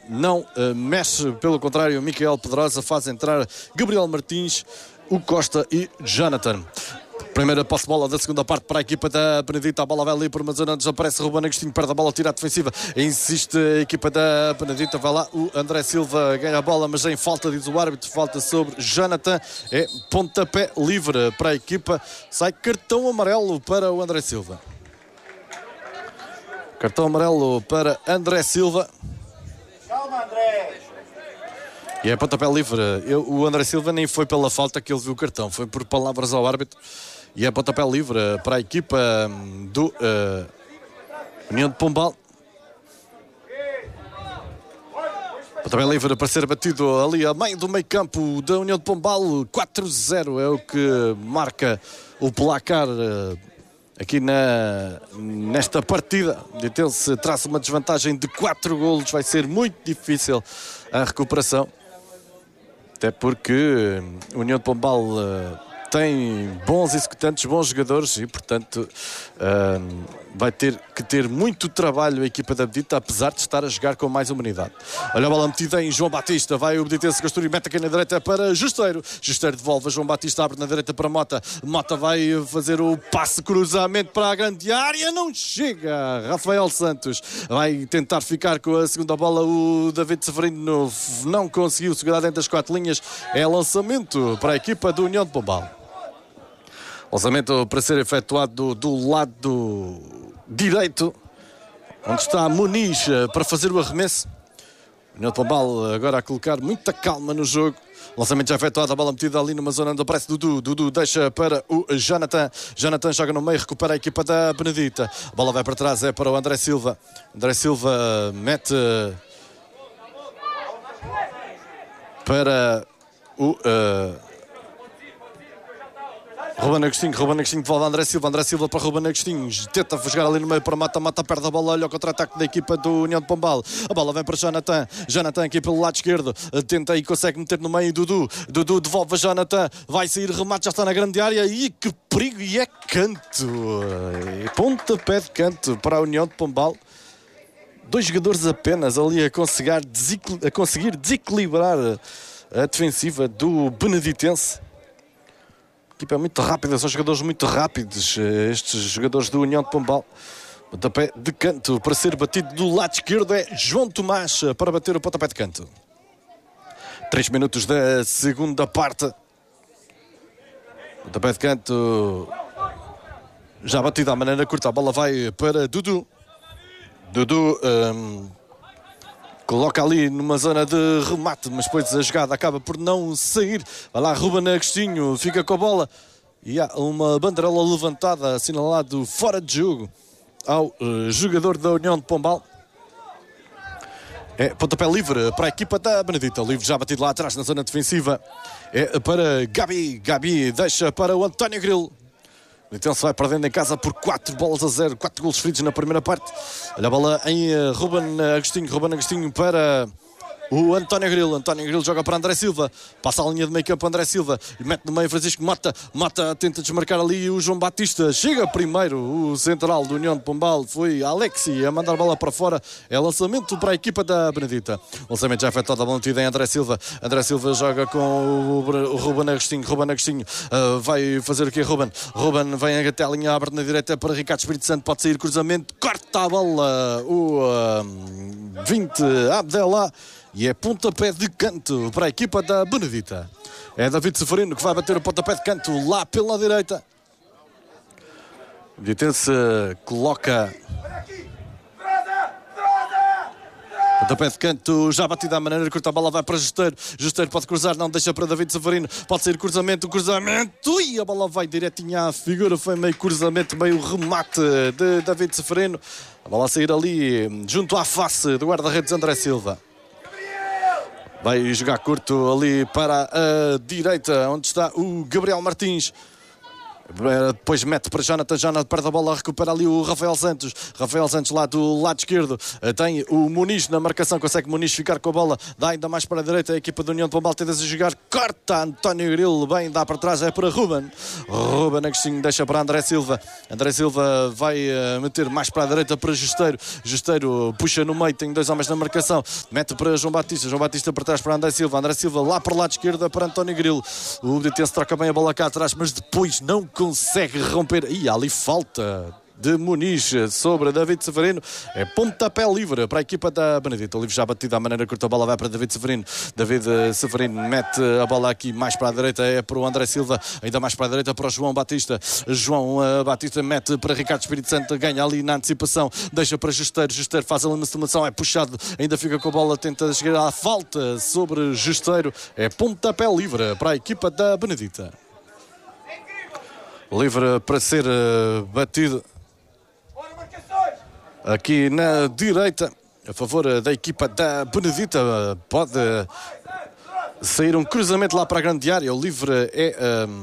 não mexe, pelo contrário, Micael Pedrosa faz entrar Gabriel Martins, o Costa e Jonathan. Primeira posse de bola da segunda parte para a equipa da Benedita. A bola vai ali por uma zona onde desaparece Ruben Agostinho, perde a bola, tira a defensiva. Insiste a equipa da Benedita. Vai lá o André Silva, ganha a bola, mas em falta, diz o árbitro, falta sobre Jonathan. É pontapé livre para a equipa. Sai cartão amarelo para o André Silva. Cartão amarelo para André Silva. Calma, André. E é pontapé livre. O André Silva nem foi pela falta que ele viu o cartão, foi por palavras ao árbitro. E é pontapé livre para a equipa do União de Pombal. Pontapé livre para ser batido ali a meio do meio campo da União de Pombal. 4-0 é o que marca o placar aqui nesta partida. Se traça uma desvantagem de 4 golos, vai ser muito difícil a recuperação. Até porque a União de Pombal tem bons executantes, bons jogadores e, portanto, vai ter que ter muito trabalho a equipa da Benedita, apesar de estar a jogar com mais humanidade. Olha a bola metida em João Batista, vai o Beneditense Gastur e mete aqui na direita para Justeiro. Justeiro devolve, João Batista abre na direita para Mota. Mota vai fazer o passe, cruzamento para a grande área, não chega. Rafael Santos vai tentar ficar com a segunda bola, o David Severino não conseguiu segurar dentro das 4 linhas. É lançamento para a equipa do União de Pombal. Lançamento para ser efetuado do lado direito, onde está Muniz para fazer o arremesso. O União de Pombal agora a colocar muita calma no jogo. Lançamento já efetuado, a bola metida ali numa zona onde aparece Dudu. Dudu deixa para o Jonathan. Jonathan joga no meio, recupera a equipa da Benedita. A bola vai para trás, é para o André Silva. André Silva mete para o Ruben Agostinho devolve a André Silva para Ruben Agostinho, tenta jogar ali no meio para Mata, perde a bola, olha o contra-ataque da equipa do União de Pombal. A bola vem para Jonathan aqui pelo lado esquerdo, tenta e consegue meter no meio Dudu devolve a Jonathan, vai sair, remate, já está na grande área e que perigo, e é canto, pontapé de canto para a União de Pombal. 2 jogadores apenas ali a conseguir desequilibrar a defensiva do Beneditense. A equipa é muito rápida, são jogadores muito rápidos, estes jogadores do União de Pombal. Pontapé de canto para ser batido do lado esquerdo é João Tomás para bater o pontapé de canto. 3 minutos da segunda parte. Pontapé de canto já batido à maneira curta, a bola vai para Dudu. Coloca ali numa zona de remate, mas depois a jogada acaba por não sair. Vai lá Ruben Agostinho, fica com a bola e há uma banderola levantada, assinalado fora de jogo ao jogador da União de Pombal. É pontapé livre para a equipa da Benedita. Livre já batido lá atrás na zona defensiva. É para Gabi deixa para o António Grilo. Então se vai perdendo em casa por 4-0, 4 golos feridos na primeira parte. Olha a bola em Ruben Agostinho para o António Grilo joga para André Silva, passa a linha de meio campo André Silva e mete no meio Francisco Mota tenta desmarcar ali o João Batista, chega primeiro o central do União de Pombal, foi Alexi a mandar a bola para fora, é lançamento para a equipa da Benedita. Lançamento já efetuado, a bola metida em André Silva joga com o Ruben Agostinho vai fazer o quê? Ruben vem até a linha, abre na direita para Ricardo Espírito Santo, pode sair cruzamento, corta a bola o 20 Abdelá. E é pontapé de canto para a equipa da Benedita. É David Severino que vai bater o pontapé de canto lá pela direita. O Beneditense coloca pontapé de canto já batido à maneira curta, a bola vai para Justeiro pode cruzar, não deixa para David Severino, pode sair cruzamento e a bola vai direitinho à figura, foi meio cruzamento, meio remate de David Severino, a bola a sair ali junto à face do guarda-redes André Silva. Vai jogar curto ali para a direita, onde está o Gabriel Martins. Depois mete para Jonathan, perde a bola, recupera ali o Rafael Santos lá do lado esquerdo, tem o Muniz na marcação, consegue Muniz ficar com a bola, dá ainda mais para a direita, a equipa do União de Pombal tenta -se jogar, corta António Grilo, bem, dá para trás, é para Ruben Agostinho, deixa para André Silva vai meter mais para a direita para Justeiro puxa no meio, tem 2 homens na marcação, mete para João Batista para trás para André Silva lá para o lado esquerdo para António Grilo, o Benitense troca bem a bola cá atrás, mas depois não consegue romper. E ali falta de Muniz sobre David Severino. É pontapé livre para a equipa da Benedita. O livre já batido à maneira curta, a bola vai para David Severino. David Severino mete a bola aqui mais para a direita, é para o André Silva, ainda mais para a direita para o João Batista. Batista mete para Ricardo Espírito Santo, ganha ali na antecipação, deixa para Justeiro faz ali uma simulação, é puxado, ainda fica com a bola, tenta chegar à falta sobre Justeiro. É pontapé livre para a equipa da Benedita. Livre para ser batido aqui na direita a favor da equipa da Benedita. Pode sair um cruzamento lá para a grande área. O livre é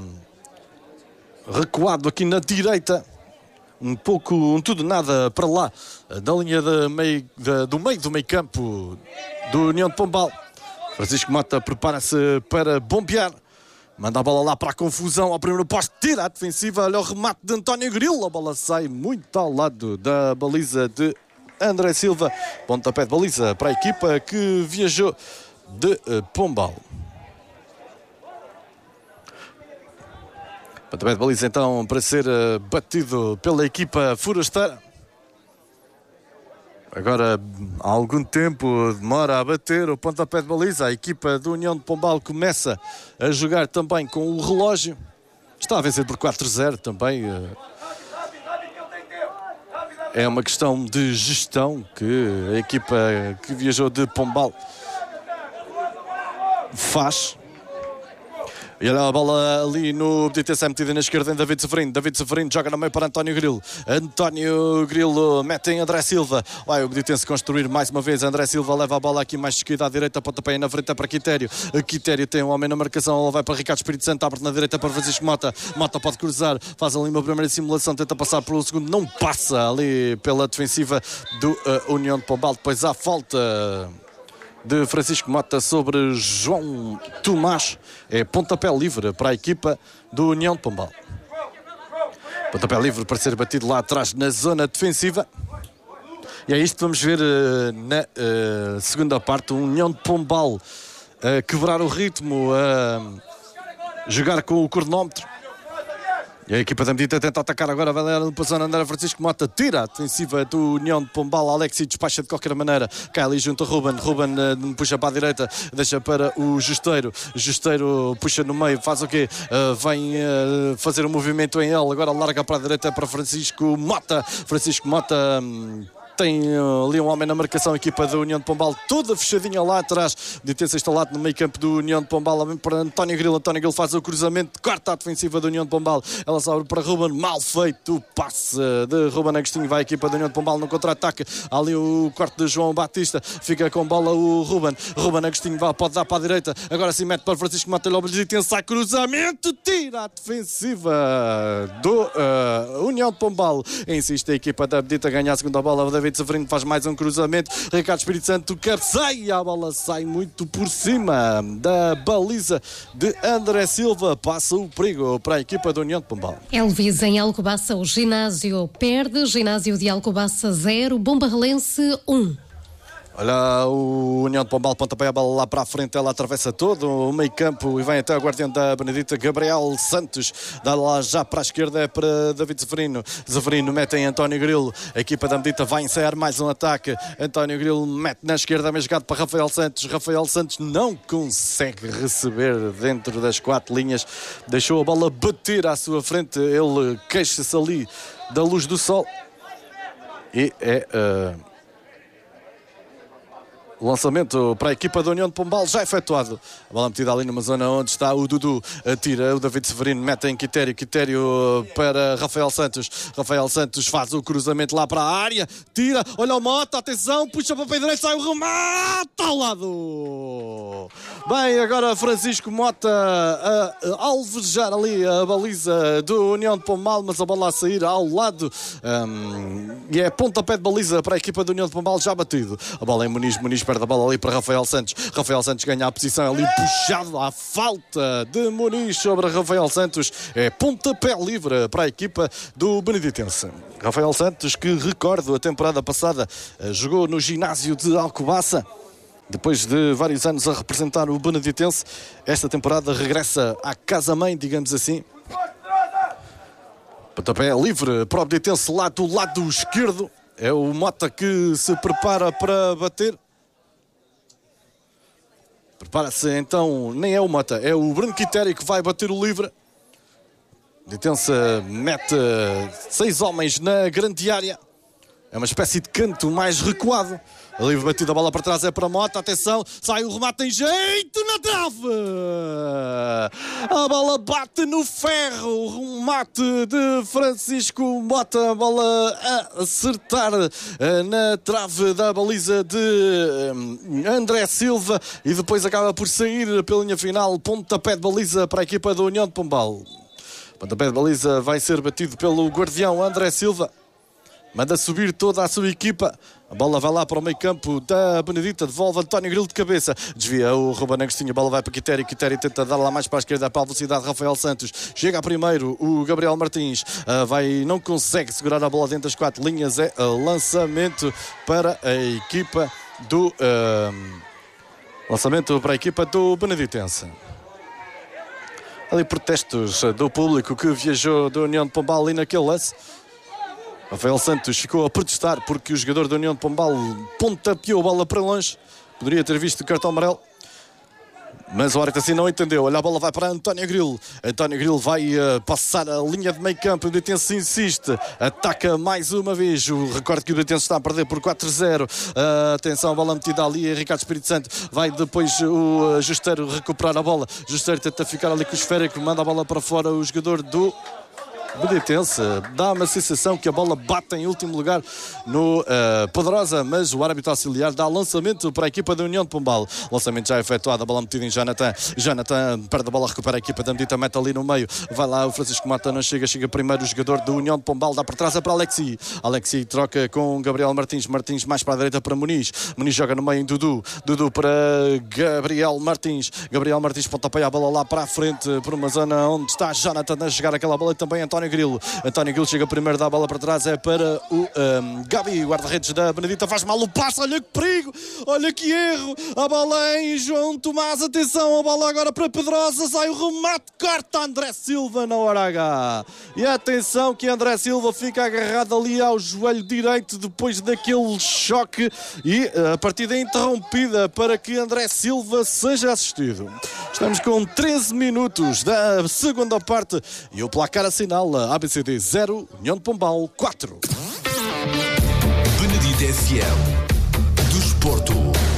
recuado aqui na direita, um tudo nada para lá da linha do meio do meio campo do União de Pombal. Francisco Mota prepara-se para bombear. Manda a bola lá para a confusão, ao primeiro poste, tira a defensiva, olha o remate de António Grilo, a bola sai muito ao lado da baliza de André Silva, pontapé de baliza para a equipa que viajou de Pombal. Pontapé de baliza então para ser batido pela equipa forasteira. Agora, há algum tempo demora a bater o pontapé de baliza. A equipa do União de Pombal começa a jogar também com o relógio. Está a vencer por 4-0 também. É uma questão de gestão que a equipa que viajou de Pombal faz. E olha a bola ali no Benitense, metida na esquerda em David Severino joga no meio para António Grilo mete em André Silva, vai o Benitense construir mais uma vez. André Silva leva a bola aqui mais esquerda à direita, pontapé na frente para Quitério tem um homem na marcação, ele vai para Ricardo Espírito Santo, abre na direita para Francisco Mota pode cruzar, faz ali uma primeira simulação, tenta passar pelo segundo, não passa ali pela defensiva do União de Pombal. Depois há falta de Francisco Mota sobre João Tomás. É pontapé livre para a equipa do União de Pombal. Pontapé livre para ser batido lá atrás na zona defensiva. E é isto que vamos ver na segunda parte. O União de Pombal a quebrar o ritmo, a jogar com o cronómetro. E a equipa da Medita tenta atacar agora, vai lá no passando André Francisco Mota, tira a defensiva do União de Pombal, Alexi despacha de qualquer maneira, cai ali junto a Ruben puxa para a direita, deixa para o Justeiro puxa no meio, faz o quê? Vem fazer um movimento em ele, agora larga para a direita para Francisco Mota tem ali um homem na marcação, a equipa da União de Pombal toda fechadinha lá atrás, de ter-se instalado no meio campo do União de Pombal, para António Grilo faz o cruzamento, corta a defensiva da União de Pombal, ela sobe para Ruben, mal feito o passe de Ruben Agostinho, vai a equipa da União de Pombal no contra-ataque, ali o corte de João Batista, fica com bola o Ruben Agostinho pode dar para a direita, agora sim mete para Francisco Mota, tem sai cruzamento, tira a defensiva do União de Pombal, insiste a equipa da Medita, ganha a segunda bola, David Severino faz mais um cruzamento, Ricardo Espírito Santo cabeceia, a bola sai muito por cima da baliza de André Silva, passa o perigo para a equipa da União de Pombal. Elvis em Alcobaça, o ginásio perde, ginásio de Alcobaça 0, Bombarrelense 1. Olha o União de Pombal, pontapé a bola lá para a frente, ela atravessa todo o meio campo e vem até o guardião da Benedita, Gabriel Santos, dá lá já para a esquerda, é para David Severino mete em António Grilo, a equipa da Benedita vai ensaiar mais um ataque, António Grilo mete na esquerda, mas jogado para Rafael Santos não consegue receber dentro das 4 linhas, deixou a bola bater à sua frente, ele queixa-se ali da luz do sol e é O lançamento para a equipa da União de Pombal já efetuado. A bola metida ali numa zona onde está o Dudu. Tira o David Severino, mete em Quitério. Quitério para Rafael Santos. Rafael Santos faz o cruzamento lá para a área. Tira, olha o Mota, atenção, puxa para o pé direito, sai o remate ao lado. Bem, agora Francisco Mota a alvejar ali a baliza do União de Pombal, mas a bola a sair ao lado. E é pontapé de baliza para a equipa da União de Pombal já batido. A bola em Muniz perde a bola ali para Rafael Santos. Rafael Santos ganha a posição ali, puxado à falta de Muniz sobre Rafael Santos. É pontapé livre para a equipa do Beneditense. Rafael Santos, que recordo, a temporada passada jogou no ginásio de Alcobaça. Depois de vários anos a representar o Beneditense, esta temporada regressa à casa-mãe, digamos assim. Pontapé livre para o Beneditense lá do lado esquerdo. É o Mota que se prepara para bater. Prepara-se então, nem é o Mota, é o Bruno Quitério que vai bater o livre. Beneditense mete 6 homens na grande área. É uma espécie de canto mais recuado. A livre batida, a bola para trás é para Mota. Atenção, sai o remate em jeito na trave. A bola bate no ferro. O remate de Francisco Mota. A bola a acertar na trave da baliza de André Silva. E depois acaba por sair pela linha final. Pontapé de baliza para a equipa da União de Pombal. Pontapé de baliza vai ser batido pelo guardião André Silva. Manda subir toda a sua equipa. A bola vai lá para o meio campo da Benedita. Devolve António Grilo de cabeça. Desvia o Ruben Agostinho. A bola vai para Quitério. Quitério tenta dar lá mais para a esquerda para a velocidade. Rafael Santos. Chega a primeiro o Gabriel Martins. Não consegue segurar a bola dentro das 4 linhas. É lançamento para a equipa do... lançamento para a equipa do Beneditense. Ali protestos do público que viajou da União de Pombal ali naquele lance. Rafael Santos ficou a protestar porque o jogador da União de Pombal pontapeou a bola para longe. Poderia ter visto o cartão amarelo, mas o árbitro assim não entendeu. Olha, a bola vai para António Grilo. António Grilo vai passar a linha de meio campo. O Beneditense insiste, ataca mais uma vez. O recorde que o Beneditense está a perder por 4-0. Atenção, a bola metida ali. Ricardo Espírito Santo vai depois o Justeiro recuperar a bola. Justeiro tenta ficar ali com o esférico, manda a bola para fora o jogador do Beneditense. Dá uma sensação que a bola bate em último lugar no Pedrosa, mas o árbitro auxiliar dá lançamento para a equipa da União de Pombal. Lançamento já efetuado, a bola metida em Jonathan. Jonathan perde a bola, recupera a equipa da Medita, mete ali no meio. Vai lá o Francisco Mota, não chega primeiro o jogador da União de Pombal, dá para trás, é para Alexi. Alexi troca com Gabriel Martins. Martins mais para a direita para Muniz. Muniz joga no meio em Dudu. Dudu para Gabriel Martins. Gabriel Martins pontapéia a bola lá para a frente, por uma zona onde está Jonathan a jogar aquela bola e também António Grilo. António Grilo chega primeiro, dá a bola para trás, é para o Gabi, guarda-redes da Benedita, faz mal o passe, olha que perigo, olha que erro, a bola em João Tomás, atenção, a bola agora para Pedrosa, sai o remate, corta André Silva na hora H, e atenção que André Silva fica agarrado ali ao joelho direito depois daquele choque e a partida é interrompida para que André Silva seja assistido. Estamos com 13 minutos da segunda parte e o placar assinala ABCD 0, União de Pombal 4. Benedita FM do Desporto.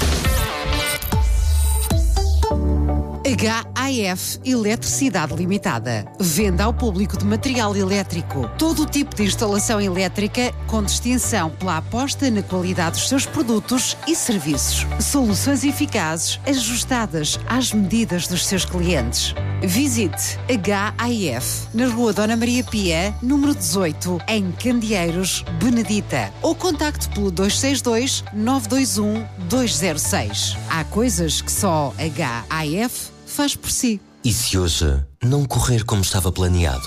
HAF Eletricidade Limitada. Venda ao público de material elétrico. Todo o tipo de instalação elétrica com distinção pela aposta na qualidade dos seus produtos e serviços. Soluções eficazes, ajustadas às medidas dos seus clientes. Visite HAF na Rua Dona Maria Pia, número 18, em Candeeiros, Benedita. Ou contacte pelo 262 921 206. Há coisas que só HAF faz por si. E se hoje não correr como estava planeado?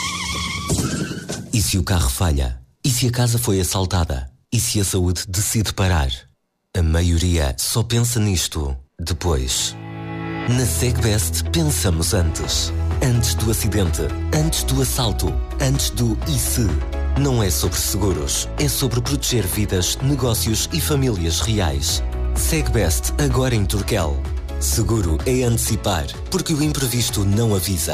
E se o carro falha? E se a casa foi assaltada? E se a saúde decide parar? A maioria só pensa nisto depois. Na SegBest pensamos antes. Antes do acidente, antes do assalto, antes do e se. Não é sobre seguros, é sobre proteger vidas, negócios e famílias reais. SegBest agora em Turquel. Seguro é antecipar, porque o imprevisto não avisa.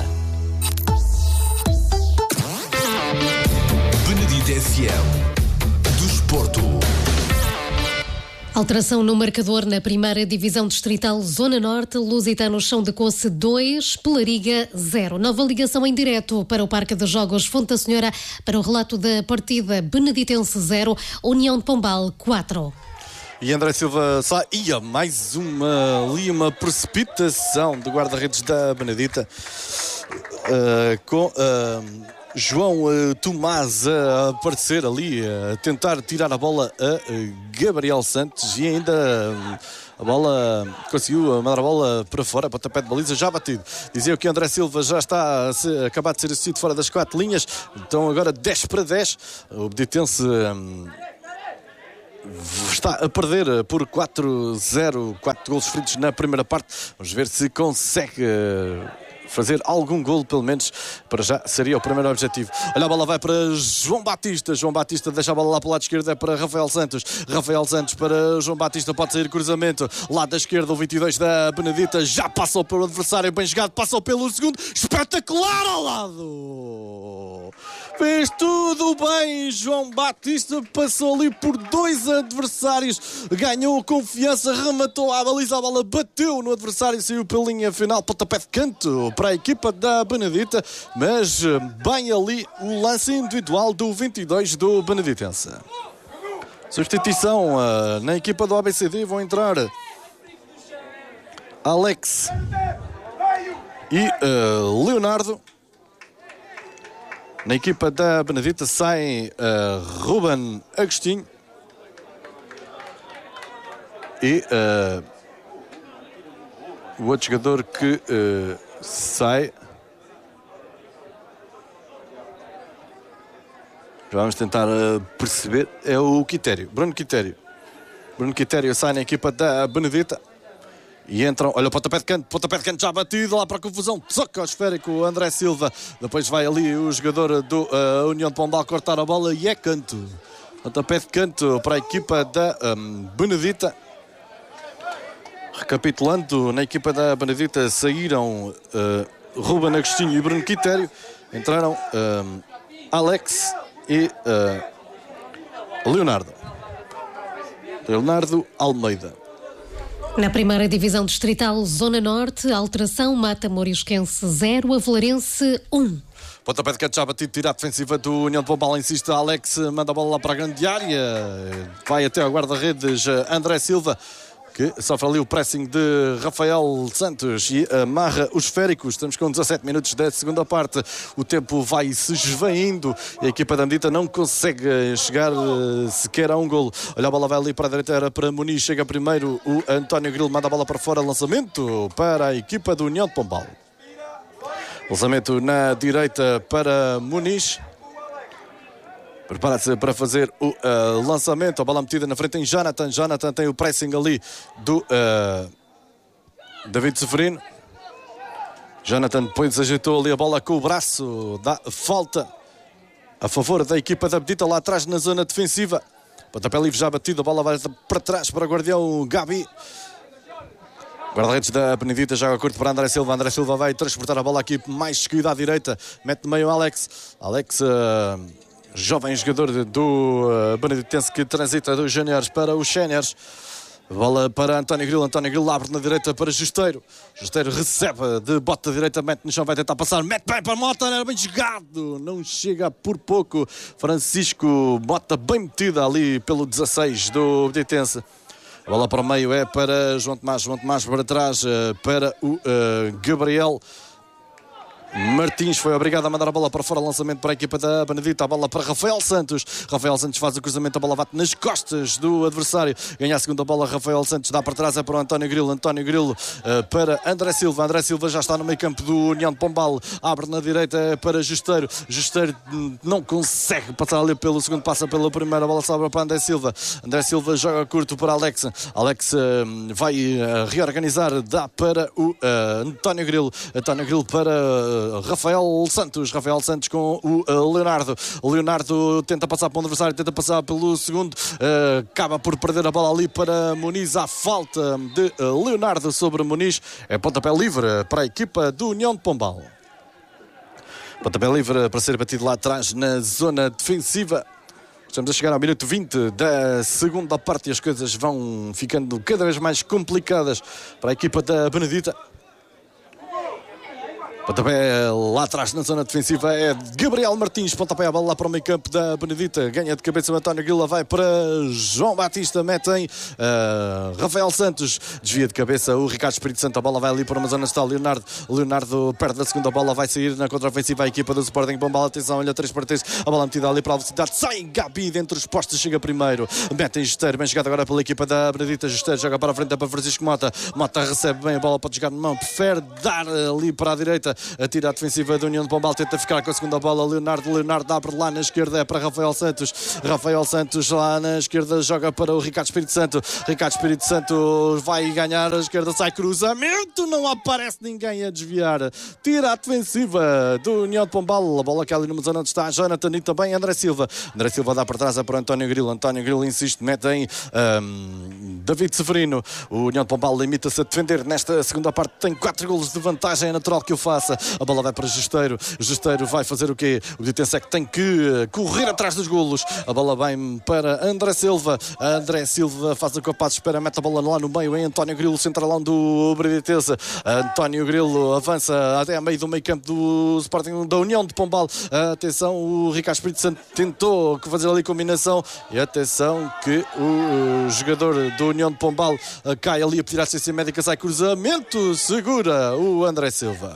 Benedita FM do Desporto. Alteração no marcador na primeira divisão distrital Zona Norte. Lusitano Chão de Coce 2, Pelariga 0. Nova ligação em direto para o Parque de Jogos Fonte da Senhora para o relato da partida. Beneditense 0, União de Pombal 4. E André Silva sai. Ia mais uma precipitação do guarda-redes da Benedita. Com João Tomás a aparecer ali, a tentar tirar a bola a Gabriel Santos, e ainda a bola conseguiu mandar a bola para fora, pontapé de baliza já batido. Dizia que André Silva já está a acabar de ser assistido fora das 4 linhas, então agora 10-10. O Beneditense está a perder por 4-0, 4 golos feridos na primeira parte. Vamos ver se consegue fazer algum golo, pelo menos. Para já seria o primeiro objetivo. Olha, a bola vai para João Batista. João Batista deixa a bola lá para o lado esquerdo, é para Rafael Santos. Rafael Santos para João Batista, pode sair cruzamento. Lado da esquerda, o 22 da Benedita já passou pelo adversário, bem jogado, passou pelo segundo, espetacular ao lado. Fez tudo bem, João Batista passou ali por 2 adversários, ganhou confiança, rematou a baliza, a bola bateu no adversário, saiu pela linha final, pontapé de canto para a equipa da Benedita, mas bem ali o lance individual do 22 do Beneditense. Substituição na equipa do ABCD, vão entrar Alex e Leonardo. Na equipa da Benedita saem Ruben Agostinho e o outro jogador que sai. Vamos tentar perceber. É o Quitério, Bruno Quitério. Bruno Quitério sai na equipa da Benedita. E entram, olha o pontapé de canto já batido lá para a confusão, toca ao esférico André Silva, depois vai ali o jogador do União de Pombal cortar a bola e é canto. Pontapé de canto para a equipa da Benedita. Recapitulando, na equipa da Benedita saíram Ruben Agostinho e Bruno Quitério, entraram Alex e Leonardo Almeida. Na primeira divisão distrital Zona Norte, alteração, Mata Morisquense 0, Aveleirense 1. Pontapé de canto já batido, tira a defensiva do União de Pombal, insiste Alex, manda a bola lá para a grande área, vai até ao guarda-redes André Silva, que sofre ali o pressing de Rafael Santos e amarra os esféricos. Estamos com 17 minutos da segunda parte. O tempo vai se esvaindo e a equipa da Benedita não consegue chegar sequer a um golo. Olha, a bola vai ali para a direita, era para Muniz. Chega primeiro o António Grilo, manda a bola para fora. Lançamento para a equipa do União de Pombal. Lançamento na direita para Muniz. Prepara-se para fazer o lançamento. A bola metida na frente em Jonathan. Jonathan tem o pressing ali do David Severino. Jonathan depois ajeitou ali a bola com o braço. Dá falta a favor da equipa da Benedita lá atrás na zona defensiva. Pontapé livre já batido. A bola vai para trás para o guardião Gabi. Guarda-redes da Benedita joga curto para André Silva. André Silva vai transportar a bola aqui mais esquerda à direita. Mete no meio Alex. Jovem jogador do Beneditense que transita dos júniores para os séniores. Bola para António Grilo. António Grilo abre na direita para Justeiro. Justeiro recebe de bota direita, mete no chão, vai tentar passar. Mete bem para Mota, era bem jogado. Não chega por pouco. Francisco Mota bem metida ali pelo 16 do Beneditense. A bola para o meio é para João Tomás. João Tomás para trás para o Gabriel Martins. Foi obrigado a mandar a bola para fora, lançamento para a equipa da Benedita, a bola para Rafael Santos. Rafael Santos faz o cruzamento, a bola bate nas costas do adversário, ganha a segunda bola. Rafael Santos dá para trás, é para o António Grilo. António Grilo para André Silva. André Silva já está no meio campo do União de Pombal, abre na direita, é para Justeiro. Justeiro não consegue passar ali pelo segundo, passa pela primeira, a bola sobra para André Silva. André Silva joga curto para Alex. Alex vai reorganizar, dá para o António Grilo. António Grilo para Rafael Santos. Rafael Santos com o Leonardo. O Leonardo tenta passar para o adversário, tenta passar pelo segundo, acaba por perder a bola ali para Muniz. À falta de Leonardo sobre Muniz. É pontapé livre para a equipa do União de Pombal. Pontapé livre para ser batido lá atrás na zona defensiva. Estamos a chegar ao minuto 20 da segunda parte e as coisas vão ficando cada vez mais complicadas para a equipa da Benedita. Pontapé lá atrás na zona defensiva é Gabriel Martins. Pontapé a bola lá para o meio campo da Benedita. Ganha de cabeça o António Grila. Vai para João Batista. Mete em Rafael Santos. Desvia de cabeça o Ricardo Espírito Santo. A bola vai ali para uma zona. Está o Leonardo. Leonardo perde a segunda bola. Vai sair na contra-ofensiva a equipa do Sporting. Bombal, atenção, olha 3 para 3. A bola metida ali para a velocidade. Sai Gabi dentro dos postos. Chega primeiro. Mete em Justeiro. Bem jogado agora pela equipa da Benedita. Justeiro joga para a frente para Francisco Mota. Mota recebe bem a bola. Pode jogar de mão. Prefere dar ali para a direita. Atira a defensiva da União de Pombal, tenta ficar com a segunda bola. Leonardo abre lá na esquerda, é para Rafael Santos. Rafael Santos lá na esquerda joga para o Ricardo Espírito Santo. Ricardo Espírito Santo vai ganhar a esquerda, sai cruzamento, não aparece ninguém a desviar. Tira a defensiva do União de Pombal. A bola que ali numa zona onde está Jonathan e também André Silva. André Silva dá para trás, é para António Grilo. António Grilo insiste, mete em David Severino. O União de Pombal limita-se a defender nesta segunda parte. Tem 4 golos de vantagem, é natural que o faça. A bola vai para Justeiro. Justeiro vai fazer o quê? O Ditense é que tem que correr atrás dos golos. A bola vai para André Silva. André Silva faz o capaz, espera, mete a bola lá no meio em António Grilo, centralão do Benedita. António Grilo avança até a meio do meio campo do Sporting da União de Pombal. Atenção, o Ricardo Espírito Santo tentou fazer ali combinação e atenção que o jogador da União de Pombal cai ali a pedir assistência médica, sai cruzamento, segura o André Silva.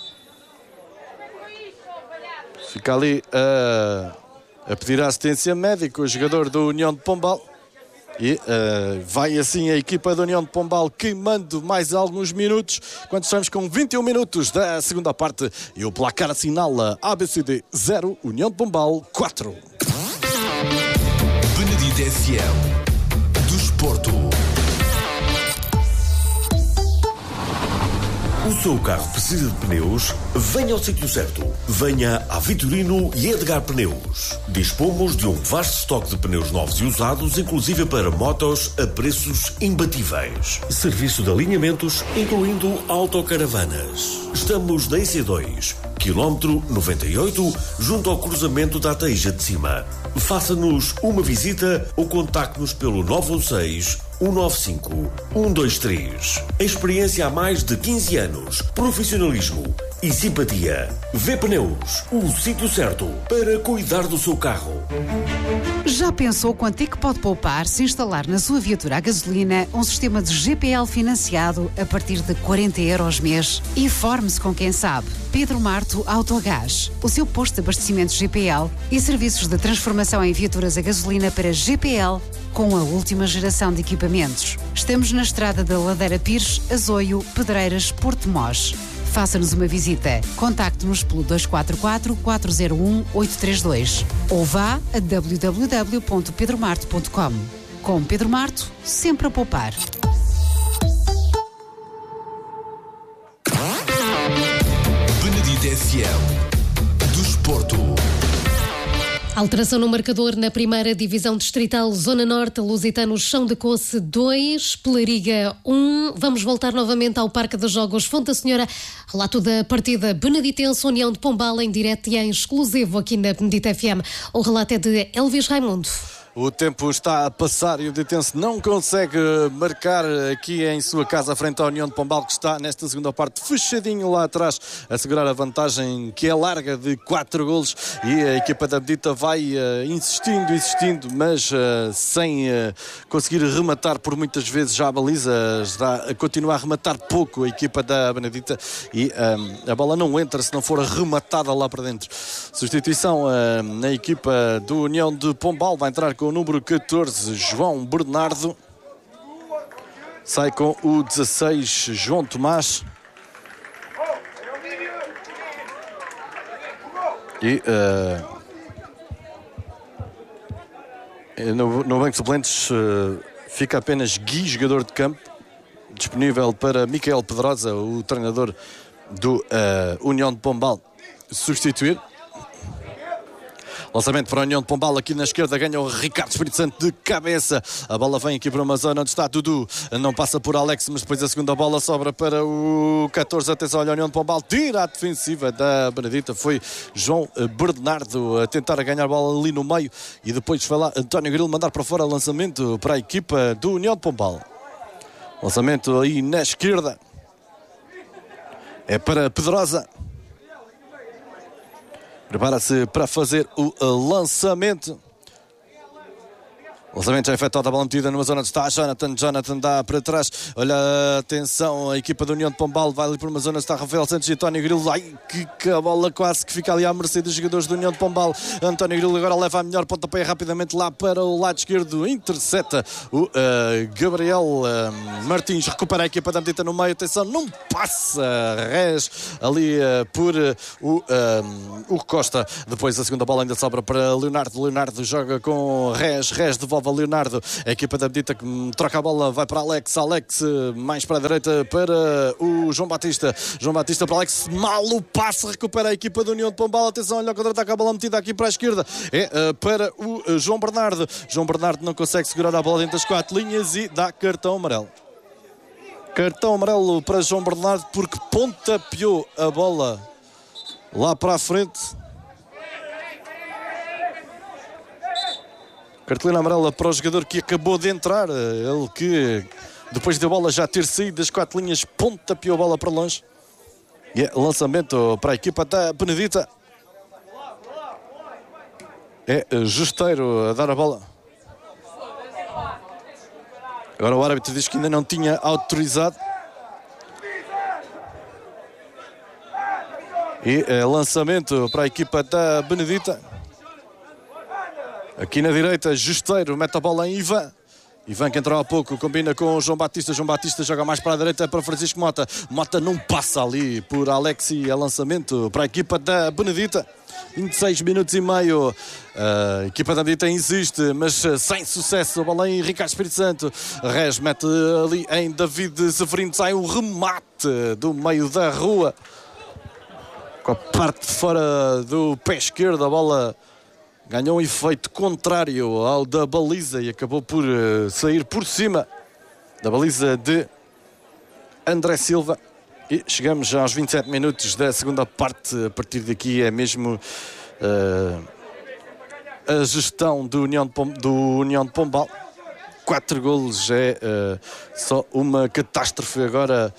Fica ali a pedir assistência médica o jogador da União de Pombal. E vai assim a equipa da União de Pombal queimando mais alguns minutos, quando estamos com 21 minutos da segunda parte. E o placar assinala ABCD 0, União de Pombal 4. Benedita FM do Desporto. O seu carro precisa de pneus? Venha ao sítio certo. Venha a Vitorino e Edgar Pneus. Dispomos de um vasto estoque de pneus novos e usados, inclusive para motos, a preços imbatíveis. Serviço de alinhamentos, incluindo autocaravanas. Estamos na IC2, quilómetro 98, junto ao cruzamento da Teija de Cima. Faça-nos uma visita ou contacte-nos pelo 916 195 123. Experiência há mais de 15 anos. Profissionalismo e simpatia. V Pneus, o sítio certo para cuidar do seu carro. Já pensou quanto é que pode poupar se instalar na sua viatura a gasolina um sistema de GPL financiado a partir de 40 € mês? Informe-se com quem sabe. Pedro Marto Autogás, o seu posto de abastecimento GPL e serviços de transformação em viaturas a gasolina para GPL com a última geração de equipamentos. Estamos na estrada da Ladeira Pires, Azoio, Pedreiras, Porto Mós. Faça-nos uma visita. Contacte-nos pelo 244-401-832 ou vá a www.pedromarto.com. Com Pedro Marto, sempre a poupar. Benedita FM do Desporto. Alteração no marcador na primeira divisão distrital Zona Norte, Lusitanos Chão de Coce 2, Pelariga 1. Vamos voltar novamente ao Parque dos Jogos Fonte Senhora. Relato da partida Beneditense União de Pombal em direto e em exclusivo aqui na Benedita FM. O relato é de Elvis Raimundo. O tempo está a passar e o Ditense não consegue marcar aqui em sua casa frente à União de Pombal, que está nesta segunda parte fechadinho lá atrás a segurar a vantagem que é larga de 4 golos, e a equipa da Benedita vai insistindo, mas sem conseguir rematar por muitas vezes já a baliza. Continua a rematar pouco a equipa da Benedita e a bola não entra se não for rematada lá para dentro. Substituição na equipa do União de Pombal, vai entrar com o número 14, João Bernardo. Sai com o 16, João Tomás. E no banco de suplentes fica apenas Gui, jogador de campo, disponível para Micael Pedrosa, o treinador do União de Pombal, substituir. Lançamento para a União de Pombal aqui na esquerda, ganha o Ricardo Espírito Santo de cabeça. A bola vem aqui para uma zona onde está Dudu, não passa por Alex, mas depois a segunda bola sobra para o 14. Atenção, olha a União de Pombal, tira a defensiva da Benedita. Foi João Bernardo a tentar ganhar a bola ali no meio e depois foi lá António Grilo mandar para fora. Lançamento para a equipa do União de Pombal. Lançamento aí na esquerda. É para Pedrosa. Prepara-se para fazer o lançamento. O lançamento já é efetuado, a bola metida numa zona onde está Jonathan dá para trás. Olha, atenção, a equipa da União de Pombal vai ali por uma zona onde está Rafael Santos e António Grilo. Ai, que a bola quase que fica ali à mercê dos jogadores da União de Pombal. António Grilo agora leva a melhor pontapé rapidamente lá para o lado esquerdo. Intercepta o Gabriel Martins. Recupera a equipa da Medita no meio. Atenção, não passa Rez ali por o Costa. Depois a segunda bola ainda sobra para Leonardo. Leonardo joga com Rez. Rez devolve a Leonardo. A equipa da Medita que troca a bola, vai para Alex. Alex mais para a direita para o João Batista. João Batista para Alex. Mal o passe, recupera a equipa da União de Pombal. Atenção, olha o contra-ataque, a bola metida aqui para a esquerda. É para o João Bernardo. João Bernardo não consegue segurar a bola dentro das 4 linhas e dá cartão amarelo. Cartão amarelo para João Bernardo porque pontapeou a bola lá para a frente. Cartolina amarela para o jogador que acabou de entrar. Ele que, depois da bola já ter saído das 4 linhas, pontapeou a bola para longe. E é lançamento para a equipa da Benedita. É Justeiro a dar a bola. Agora o árbitro diz que ainda não tinha autorizado. E lançamento para a equipa da Benedita. Aqui na direita, Justeiro mete a bola em Ivan. Ivan que entrou há pouco, combina com o João Batista. João Batista joga mais para a direita para Francisco Mota. Mota não passa ali por Alex e é lançamento para a equipa da Benedita. 26 minutos e meio. A equipa da Benedita insiste, mas sem sucesso. A bola em Ricardo Espírito Santo. Rez mete ali em David Severino. Sai um remate do meio da rua. Com a parte de fora do pé esquerdo, a bola ganhou um efeito contrário ao da baliza e acabou por sair por cima da baliza de André Silva. E chegamos já aos 27 minutos da segunda parte. A partir daqui é mesmo a gestão do União de Pombal. 4 golos é só uma catástrofe. Agora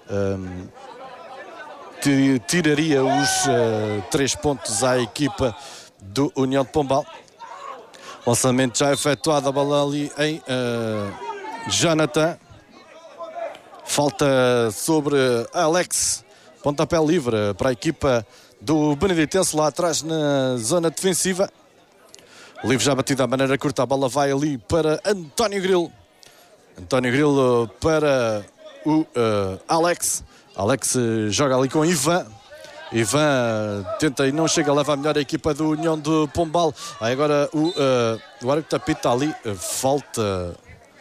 tiraria os 3 pontos à equipa do União de Pombal. Lançamento já efetuado, a bola ali em Jonathan. Falta sobre Alex. Pontapé livre para a equipa do Beneditense lá atrás na zona defensiva. Livre já batido à maneira curta, a bola vai ali para António Grilo. António Grilo para o Alex. Alex joga ali com Ivan. Ivan tenta e não chega, leva a melhor a equipa do União de Pombal. Aí agora o árbitro apita ali falta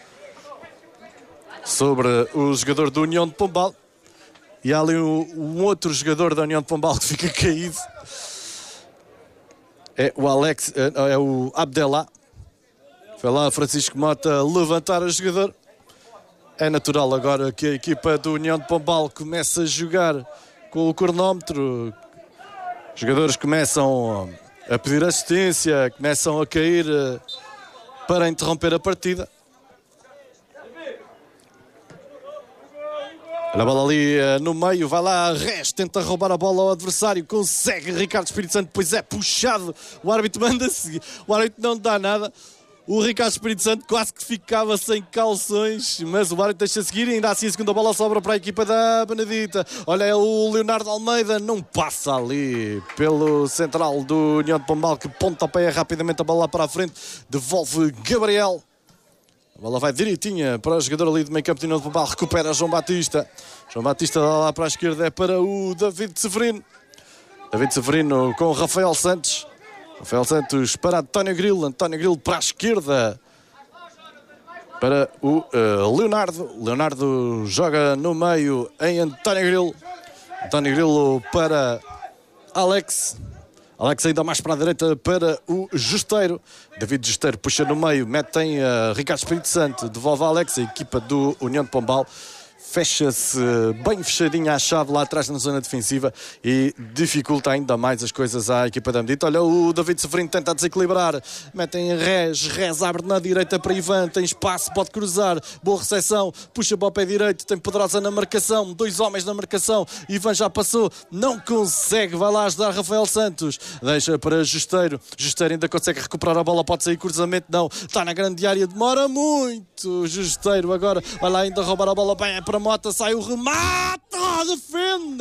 sobre o jogador do União de Pombal. E há ali um outro jogador da União de Pombal que fica caído. É o Alex, é o Abdelá. Foi lá Francisco Mota levantar o jogador. É natural agora que a equipa do União de Pombal comece a jogar com o cronómetro. Os jogadores começam a pedir assistência, começam a cair para interromper a partida. Olha a bola ali no meio, vai lá Rez, tenta roubar a bola ao adversário, consegue Ricardo Espírito Santo, depois é puxado, o árbitro manda seguir, o árbitro não dá nada. O Ricardo Espírito Santo quase que ficava sem calções, mas o árbitro deixa seguir e ainda assim a segunda bola sobra para a equipa da Benedita. Olha, é o Leonardo Almeida, não passa ali pelo central do União de Pombal, que pontapéia rapidamente a bola lá para a frente, devolve Gabriel. A bola vai direitinha para o jogador ali do meio campo do União de Pombal, recupera João Batista. João Batista dá lá para a esquerda, é para o David Severino. David Severino com o Rafael Santos. Rafael Santos para António Grilo. António Grilo para a esquerda para o Leonardo. Leonardo joga no meio em António Grilo. António Grilo para Alex. Alex ainda mais para a direita para o Justeiro. David Justeiro puxa no meio, metem Ricardo Espírito Santo, devolve a Alex, a equipa do União de Pombal. Fecha-se bem fechadinha à chave lá atrás na zona defensiva e dificulta ainda mais as coisas à equipa da Medita. Olha, o David Severino tenta desequilibrar, metem Rez abre na direita para Ivan, tem espaço, pode cruzar, boa recepção, puxa para o pé direito, tem Pedrosa na marcação, 2 homens na marcação, Ivan já passou, não consegue, vai lá ajudar Rafael Santos, deixa para Justeiro ainda consegue recuperar a bola, pode sair cruzamento, não, está na grande área, demora muito, Justeiro agora vai lá ainda roubar a bola, bem, é para Mota, sai o remate, defende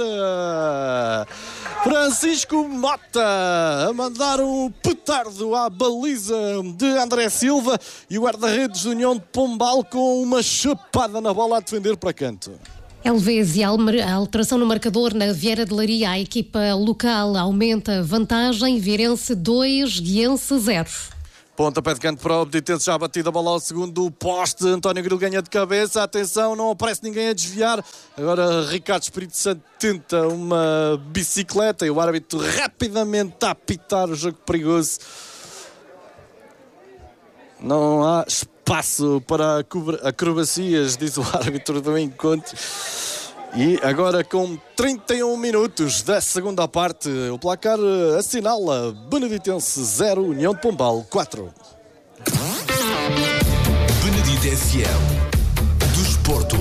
Francisco Mota a mandar um petardo à baliza de André Silva e o guarda-redes do União de Pombal com uma chapada na bola a defender para canto. Elvez e a alteração no marcador na Vieira de Leiria, a equipa local aumenta vantagem, Vieirense 2, Guiense 0. Pontapé de canto para o Beneditense, já batida a bola ao segundo poste, António Grilo ganha de cabeça, atenção, não aparece ninguém a desviar, agora Ricardo Espírito Santo tenta uma bicicleta e o árbitro rapidamente a apitar o jogo perigoso. Não há espaço para acrobacias, diz o árbitro do encontro. E agora com 31 minutos da segunda parte, o placar assinala Beneditense 0, União de Pombal 4. Benedito FM do Desporto.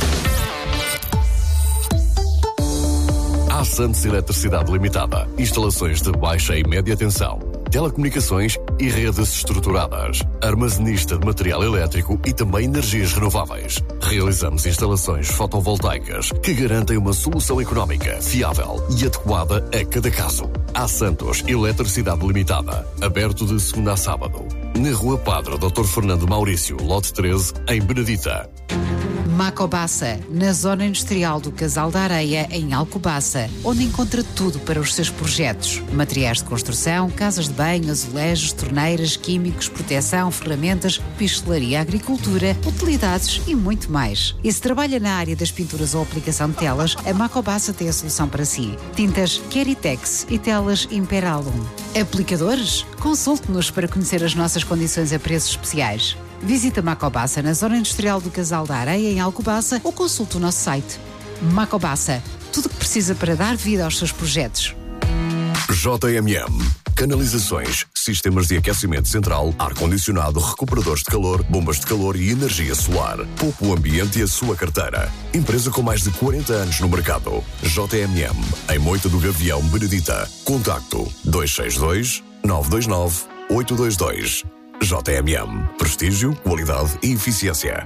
A Santos Eletricidade Limitada. Instalações de baixa e média tensão, telecomunicações e redes estruturadas, armazenista de material elétrico e também energias renováveis. Realizamos instalações fotovoltaicas que garantem uma solução económica, fiável e adequada a cada caso. A Santos Eletricidade Limitada, aberto de segunda a sábado, na Rua Padre Dr. Fernando Maurício, lote 13, em Benedita. Macobassa, na zona industrial do Casal da Areia, em Alcobaça, onde encontra tudo para os seus projetos. Materiais de construção, casas de banho, azulejos, torneiras, químicos, proteção, ferramentas, pistelaria, agricultura, utilidades e muito mais. E se trabalha na área das pinturas ou aplicação de telas, a Macobassa tem a solução para si. Tintas Keritex e telas Imperalum. Aplicadores? Consulte-nos para conhecer as nossas condições a preços especiais. Visita Macobassa na zona industrial do Casal da Areia, em Alcobaça, ou consulte o nosso site. Macobassa, tudo o que precisa para dar vida aos seus projetos. JMM. Canalizações, sistemas de aquecimento central, ar-condicionado, recuperadores de calor, bombas de calor e energia solar. Poupe o ambiente e a sua carteira. Empresa com mais de 40 anos no mercado. JMM, em Moita do Gavião, Benedita. Contacto 262 929 822. JMM. Prestígio, qualidade e eficiência.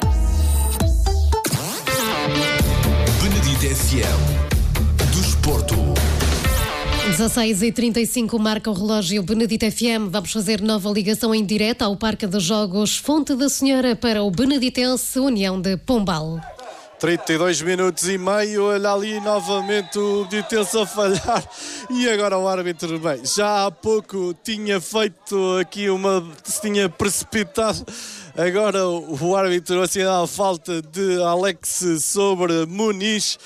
Benedito FM do Desporto. 16h35 marca o relógio Benedito FM. Vamos fazer nova ligação em direto ao Parque de Jogos Fonte da Senhora para o Beneditense União de Pombal. 32 minutos e meio, olha ali novamente o Beneditense a falhar e agora o árbitro, bem, já há pouco tinha feito aqui se tinha precipitado, agora o árbitro assinala a falta de Alex sobre Muniz,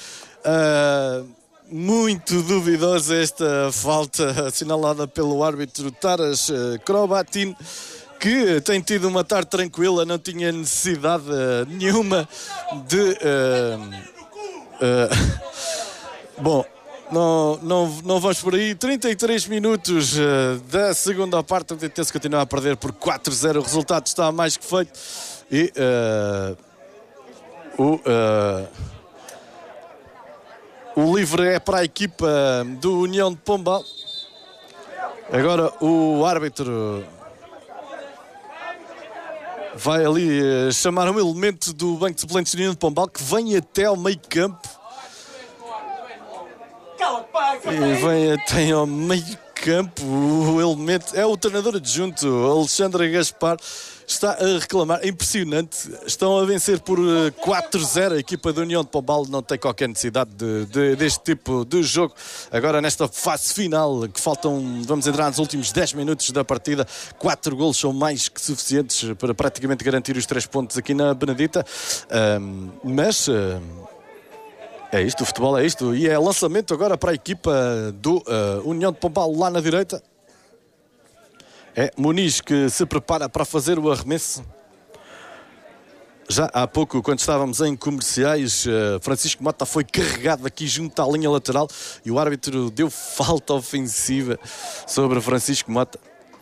muito duvidosa esta falta assinalada pelo árbitro Taras Krobatin, que tem tido uma tarde tranquila, não tinha necessidade nenhuma de... Bom, não vamos por aí. 33 minutos da segunda parte, o Beneditense continua a perder por 4-0. O resultado está mais que feito. E o livre é para a equipa do União de Pombal. Agora o árbitro vai ali chamar um elemento do banco de suplentes do União de Pombal que vem até ao meio campo. E vem até ao meio campo. O elemento é o treinador adjunto, Alexandre Gaspar. Está a reclamar, é impressionante. Estão a vencer por 4-0. A equipa da União de Pombal não tem qualquer necessidade deste tipo de jogo. Agora nesta fase final, que faltam, vamos entrar nos últimos 10 minutos da partida, 4 golos são mais que suficientes para praticamente garantir os 3 pontos aqui na Benedita. Mas É isto, o futebol é isto. E é lançamento agora para a equipa do União de Pombal lá na direita. É Muniz que se prepara para fazer o arremesso. Já há pouco, quando estávamos em comerciais, Francisco Mota foi carregado aqui junto à linha lateral e o árbitro deu falta ofensiva sobre Francisco Mota.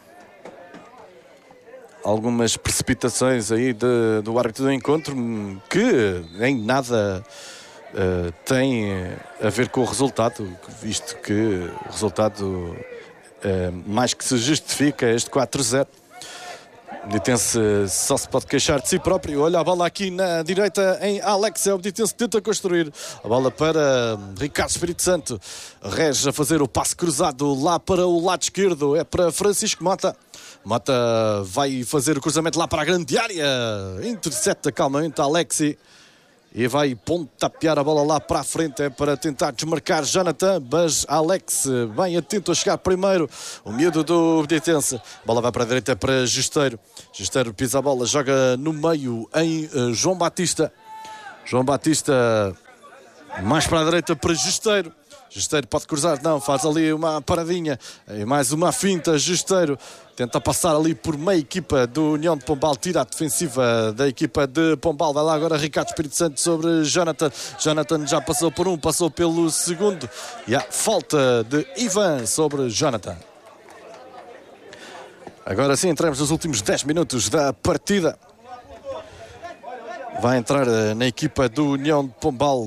Algumas precipitações aí do árbitro do encontro que em nada tem a ver com o resultado, visto que o resultado mais que se justifica este 4-0. O Benitense só se pode queixar de si próprio. Olha a bola aqui na direita em Alex. O Benitense tenta construir a bola para Ricardo Espírito Santo. Rege a fazer o passe cruzado lá para o lado esquerdo. É para Francisco Mota. Mota vai fazer o cruzamento lá para a grande área. Intercepta calmamente Alexi. E vai pontapear a bola lá para a frente. É para tentar desmarcar Jonathan. Mas Alex bem atento a chegar primeiro. O miúdo do Benitense. A bola vai para a direita para Justeiro. Justeiro pisa a bola. Joga no meio em João Batista. João Batista mais para a direita para Justeiro. Justeiro pode cruzar, não, faz ali uma paradinha e mais uma finta. Justeiro tenta passar ali por meia equipa do União de Pombal, tira a defensiva da equipa de Pombal. Vai lá agora Ricardo Espírito Santo sobre Jonathan. Jonathan já passou por um, passou pelo segundo e há falta de Ivan sobre Jonathan. Agora sim entramos nos últimos 10 minutos da partida. Vai entrar na equipa do União de Pombal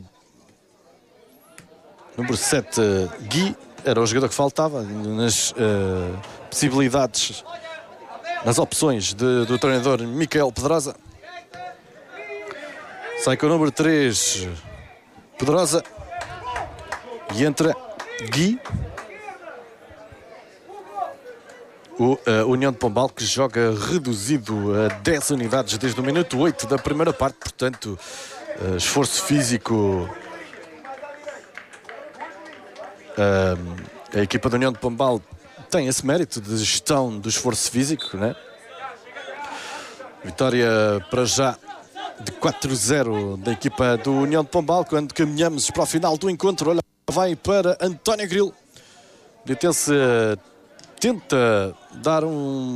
número 7, Gui, era o jogador que faltava nas possibilidades, nas opções do treinador Miquel Pedrosa. Sai com o número 3, Pedrosa, e entra Gui. O União de Pombal que joga reduzido a 10 unidades desde o minuto 8 da primeira parte, portanto, esforço físico. A equipa da União de Pombal tem esse mérito de gestão do esforço físico, né? Vitória para já de 4-0 da equipa do União de Pombal. Quando caminhamos para o final do encontro, olha, vai para António Grilo. Benitense tenta dar um